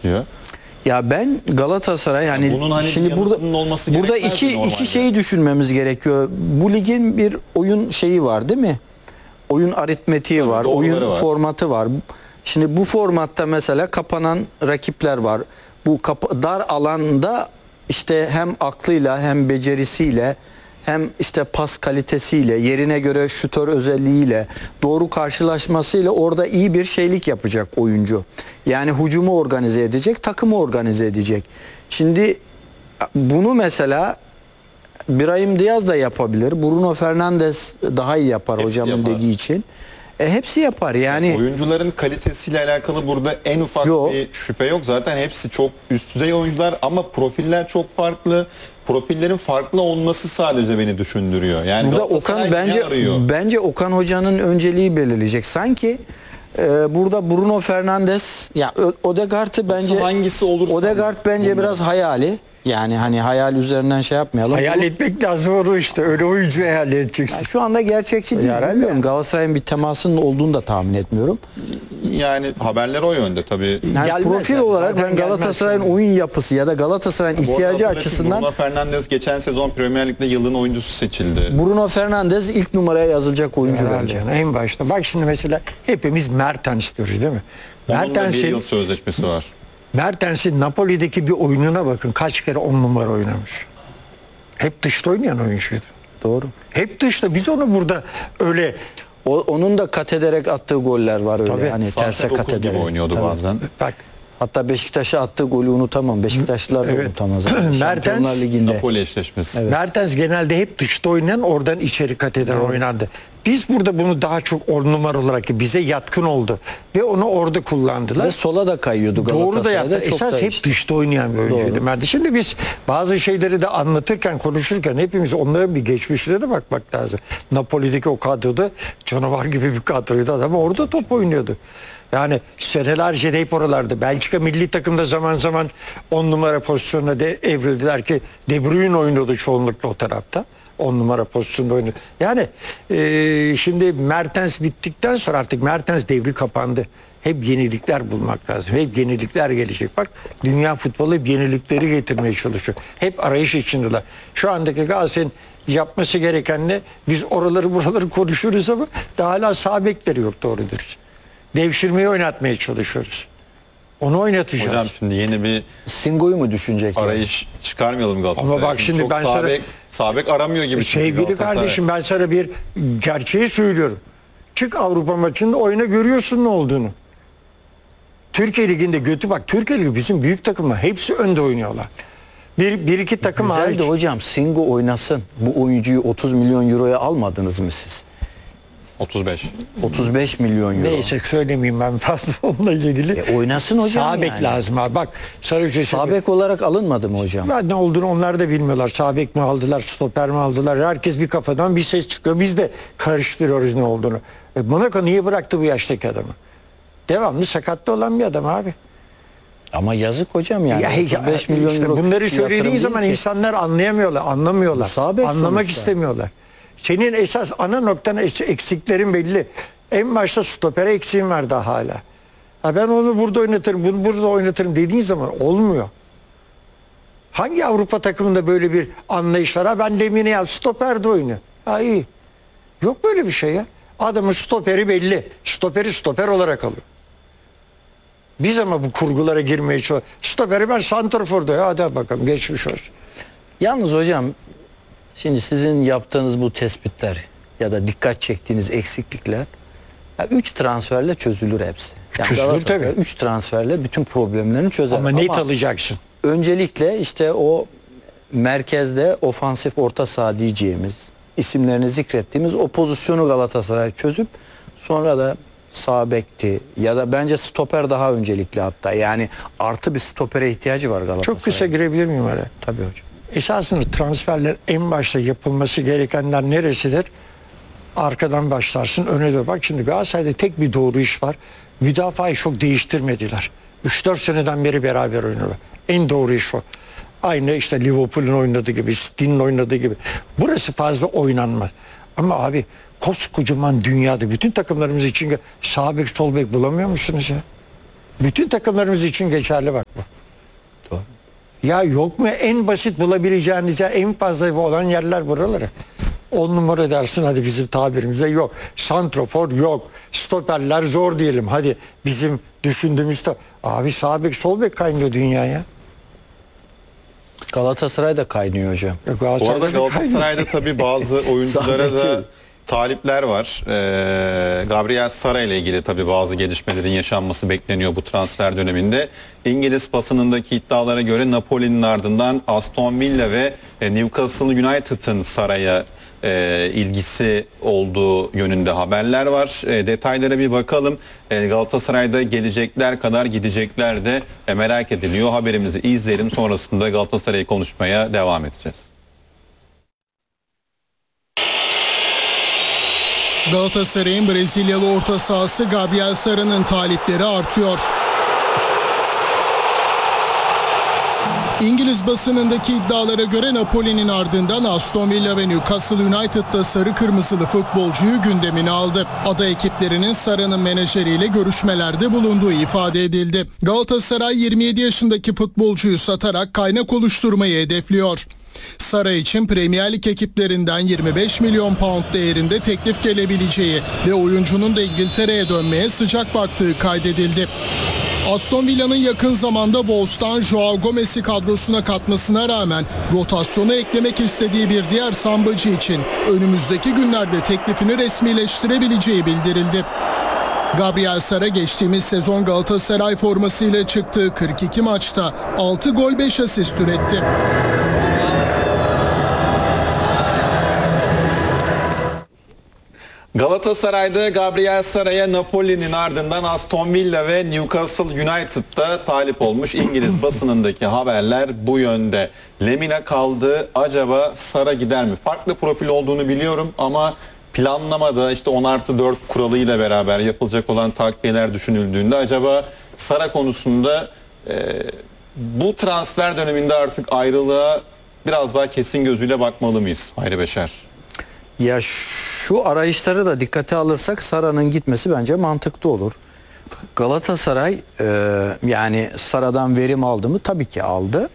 gözüküyor. Ya ben Galatasaray hani bunun hani şimdi olması burada gerekmez mi normalde? iki şeyi düşünmemiz gerekiyor. Bu ligin bir oyun şeyi var değil mi? Oyun aritmetiği Tabii, var, doğruları oyun var. formatı var. Şimdi bu formatta mesela kapanan rakipler var. Bu dar alanda işte hem aklıyla hem becerisiyle hem işte pas kalitesiyle, yerine göre şutör özelliğiyle, doğru karşılaşmasıyla orada iyi bir şeylik yapacak oyuncu. Yani hücumu organize edecek, takımı organize edecek. Şimdi bunu mesela Brahim Diaz da yapabilir. Bruno Fernandes daha iyi yapar Hepsi hocamın yapar. dediği için. Hepsi yapar yani. Oyuncuların kalitesiyle alakalı burada en ufak bir şüphe yok. Zaten hepsi çok üst düzey oyuncular ama profiller çok farklı. Profillerin farklı olması sadece beni düşündürüyor. Yani Burada Okan bence Okan Hoca'nın önceliği belirleyecek. Sanki burada Bruno Fernandes ya Odegaard'ı bence hangisi olursa Odegaard bence biraz hayali. Yani hani hayal üzerinden şey yapmayalım. Hayal etmek lazım onu işte. Öyle oyuncu hayal edeceksin. Yani şu anda gerçekçi değil. Bilmiyorum. Galatasaray'ın bir temasının olduğunu da tahmin etmiyorum. Yani haberler o yönde tabii. Yani Gelmez profil yani. olarak Zaten ben Galatasaray'ın gelmez oyun yapısı ya da Galatasaray'ın ihtiyacı açısından Bruno Fernandes geçen sezon Premier Lig'de yılın oyuncusu seçildi. Bruno Fernandes ilk numaraya yazılacak oyuncu bence. Yani en başta. Bak şimdi mesela hepimiz Mertens istiyoruz değil mi? Onun da bir yıl sözleşmesi var. Mertens'in Napoli'deki bir oyununa bakın. Kaç kere 10 numara oynamış. Hep dışta oynayan oyuncuydu. Doğru. Hep dışta. Biz onu burada öyle Onun da kat ederek attığı goller var öyle. Tabii. Hani terse Sahte kat 9 gibi ederek. oynuyordu Tabii. bazen. bak Hatta Beşiktaş'a attığı golü unutamam. Beşiktaşlılar da Evet. unutamaz. Mertens, Şampiyonlar Ligi'nde. Napoli eşleşmesi. Mertens genelde hep dışta oynayan, oradan içeri kat eden oynandı. Biz burada bunu daha çok 10 numara olarak bize yatkın oldu. Ve onu orada kullandılar. Ve sola da kayıyordu Galatasaray'da. Doğru da yaptı. Çok Esas da hep işte. dışta oynayan bir oyuncuydu Doğru. Mertens. Şimdi biz bazı şeyleri de anlatırken, konuşurken hepimiz onların bir geçmişine de bakmak lazım. Napoli'deki o kadroda canavar gibi bir kadroydu adam. Orada top oynuyordu. Yani senelerce de hep oralarda. Belçika milli takımda zaman zaman 10 numara pozisyonuna de evrildiler ki De Bruyne oynuyordu çoğunlukla o tarafta. 10 numara pozisyonda oynuyor. Yani şimdi Mertens bittikten sonra artık Mertens devri kapandı. Hep yenilikler bulmak lazım. Hep yenilikler gelecek. Bak dünya futbolu hep yenilikleri getirmeye çalışıyor. Hep arayış içindeler. Şu andaki Galatasaray'ın yapması gereken ne? Biz buraları konuşuruz ama daha hala sağ bekleri yok doğru dürüst. Devşirmeyi oynatmaya çalışıyoruz. Onu oynatacağız. Hocam şimdi yeni bir Singo'yu mu düşünecek? arayış çıkarmayalım Galatasaray'a. Ama bak şimdi çok ben sana- sağ bek aramıyor gibi. çünkü Sevgili Galatasaray. kardeşim ben sana bir gerçeği söylüyorum. Çık Avrupa maçında oyna görüyorsun ne olduğunu. Türkiye Ligi'nde götü bak. Türkiye Ligi bizim büyük takımlar hepsi önde oynuyorlar. Bir iki takım Güzel hariç. de hocam Singo oynasın. Bu oyuncuyu 30 milyon euroya almadınız mı siz? 35. 35 milyon euro. Neyse söylemeyeyim ben fazla onunla ilgili. Oynasın hocam Sağ bek yani. lazım abi. Bak sadece Sağ bek olarak alınmadı mı hocam? Ya ne olduğunu onlar da bilmiyorlar. Sağ bek mi aldılar, stoper mi aldılar? Herkes bir kafadan bir ses çıkıyor. Biz de karıştırıyoruz ne olduğunu. Monaco niye bıraktı bu yaştaki adamı? Devamlı sakatlı olan bir adam abi. Ama yazık hocam yani. 35 milyon işte euro bunları küçük bir söylediğin yatırım zaman değil ki. insanlar anlayamıyorlar, anlamıyorlar. Sağ bek Anlamak sonuçta. istemiyorlar. Senin esas ana noktan eksiklerin belli. En başta stopere eksiğin var daha hala. Ha ben onu burada oynatırım, bunu burada oynatırım dediğin zaman olmuyor. Hangi Avrupa takımında böyle bir anlayış var? Ha ben Lemine yap, stoperde oynuyor. Ha iyi. Yok böyle bir şey ya. Adamın stoperi belli. Stoperi stoper olarak alıyor. Biz ama bu kurgulara girmeye çalışıyoruz. Stoperi ben santraforda ya. Hadi bakalım geçmiş olsun. Yalnız hocam şimdi sizin yaptığınız bu tespitler ya da dikkat çektiğiniz eksiklikler 3 transferle çözülür hepsi. Çözülür tabii. 3 transferle bütün problemlerini çözer. Ama net alacaksın. Öncelikle işte o merkezde ofansif orta saha diyeceğimiz isimlerini zikrettiğimiz o pozisyonu Galatasaray çözüp sonra da sağ bekti ya da bence stoper daha öncelikli hatta. Yani artı bir stopere ihtiyacı var Galatasaray'ın. Çok kısa girebilir miyim araya? Tabii hocam. Esasında transferler en başta yapılması gerekenler neresidir? Arkadan başlarsın öne doğru. Bak şimdi Galatasaray'da tek bir doğru iş var. Müdafayı çok değiştirmediler. 3-4 seneden beri beraber oynuyorlar. En doğru iş o. Aynı işte Liverpool'un oynadığı gibi, City'nin oynadığı gibi. Burası fazla oynanmaz. Ama abi koskocaman dünyada bütün takımlarımız için sağ bek sol bek bulamıyor musunuz ya? Bütün takımlarımız için geçerli bak bu. Ya yok mu en basit bulabileceğiniz ya en fazla olan yerler buraları. 10 numara dersin hadi bizim tabirimizde yok. Santrofor yok. Stoperler zor diyelim. Hadi bizim düşündüğümüzde abi sağ bek sol bek kaynıyor dünyaya. Galatasaray'da kaynıyor hocam. Bu arada Galatasaray'da tabii bazı oyunculara da talipler var. Gabriel Sara ile ilgili tabii bazı gelişmelerin yaşanması bekleniyor bu transfer döneminde. İngiliz basınındaki iddialara göre Napoli'nin ardından Aston Villa ve Newcastle United'ın Sara'ya ilgisi olduğu yönünde haberler var. Detaylara bir bakalım. Galatasaray'da gelecekler kadar gidecekler de merak ediliyor. Haberimizi izleyelim. Sonrasında Galatasaray'ı konuşmaya devam edeceğiz. Galatasaray'ın Brezilyalı orta sahası Gabriel Sara'nın talipleri artıyor. İngiliz basınındaki iddialara göre Napoli'nin ardından Aston Villa ve Newcastle United'da sarı kırmızılı futbolcuyu gündemine aldı. Ada ekiplerinin Sara'nın menajeriyle görüşmelerde bulunduğu ifade edildi. Galatasaray 27 yaşındaki futbolcuyu satarak kaynak oluşturmayı hedefliyor. Sara için Premier Lig ekiplerinden 25 milyon pound değerinde teklif gelebileceği ve oyuncunun da İngiltere'ye dönmeye sıcak baktığı kaydedildi. Aston Villa'nın yakın zamanda Wolves'tan Joao Gomez'i kadrosuna katmasına rağmen rotasyona eklemek istediği bir diğer sambacı için önümüzdeki günlerde teklifini resmileştirebileceği bildirildi. Gabriel Sara geçtiğimiz sezon Galatasaray formasıyla çıktığı 42 maçta 6 gol 5 asist üretti. Galatasaray'da Gabriel Sara'ya Napoli'nin ardından Aston Villa ve Newcastle United'da talip olmuş. İngiliz basınındaki haberler bu yönde. Lemina kaldı. Acaba Sara gider mi? Farklı profil olduğunu biliyorum ama planlamada işte 10+4 kuralıyla beraber yapılacak olan takviyeler düşünüldüğünde acaba Sara konusunda bu transfer döneminde artık ayrılığa biraz daha kesin gözüyle bakmalı mıyız Hayri Beşer? Ya şu arayışları da dikkate alırsak Sara'nın gitmesi bence mantıklı olur. Galatasaray yani Sara'dan verim aldı mı? Tabii ki aldı.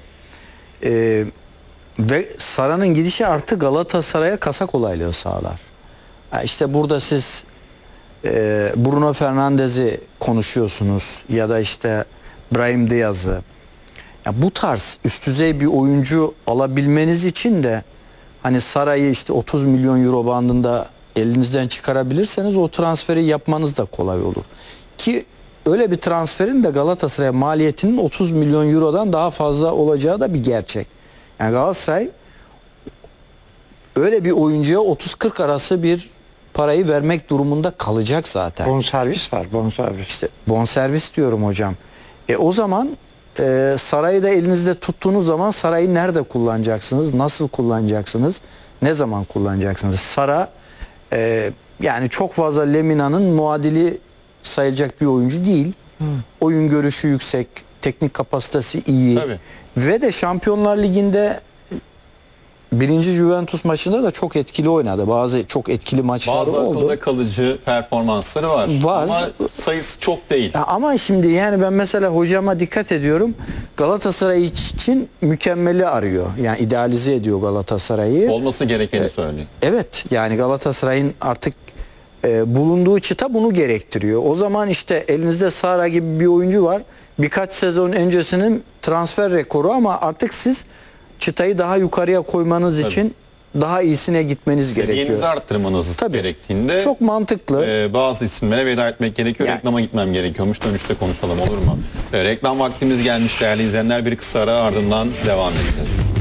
Ve Sara'nın gidişi artık Galatasaray'a kasa kolaylığı sağlar. İşte burada siz Bruno Fernandes'i konuşuyorsunuz ya da işte Brahim Diaz'ı. Ya bu tarz üst düzey bir oyuncu alabilmeniz için de hani Sara'yı işte 30 milyon euro bandında elinizden çıkarabilirseniz o transferi yapmanız da kolay olur. Ki öyle bir transferin de Galatasaray maliyetinin 30 milyon eurodan daha fazla olacağı da bir gerçek. Yani Galatasaray öyle bir oyuncuya 30-40 arası bir parayı vermek durumunda kalacak zaten. Bonservis var, bonservis. İşte bonservis diyorum hocam. O zaman Saray'ı da elinizde tuttuğunuz zaman Saray'ı nerede kullanacaksınız? Nasıl kullanacaksınız? Ne zaman kullanacaksınız? Sara yani çok fazla Lemina'nın muadili sayılacak bir oyuncu değil. Oyun görüşü yüksek, teknik kapasitesi iyi. Tabii. Ve de Şampiyonlar Ligi'nde 1. Juventus maçında da çok etkili oynadı. Bazı çok etkili maçları bazı oldu. Bazı akılda kalıcı performansları var. Var. Ama sayısı çok değil. Ama şimdi yani ben mesela hocama dikkat ediyorum. Galatasaray için mükemmeli arıyor. Yani idealize ediyor Galatasaray'ı. Olması gerekeni söylüyor. Evet, yani Galatasaray'ın artık bulunduğu çıta bunu gerektiriyor. O zaman işte elinizde Sara gibi bir oyuncu var. Birkaç sezon öncesinin transfer rekoru ama artık siz çıtayı daha yukarıya koymanız için daha iyisine gitmeniz gerekiyor. Seviyenizi arttırmanız gerektiğinde çok mantıklı. Bazı isimlere veda etmek gerekiyor. Reklama gitmem gerekiyormuş. Dönüşte konuşalım, olur mu? Reklam vaktimiz gelmiş değerli izleyenler. Bir kısa ara, ardından devam edeceğiz.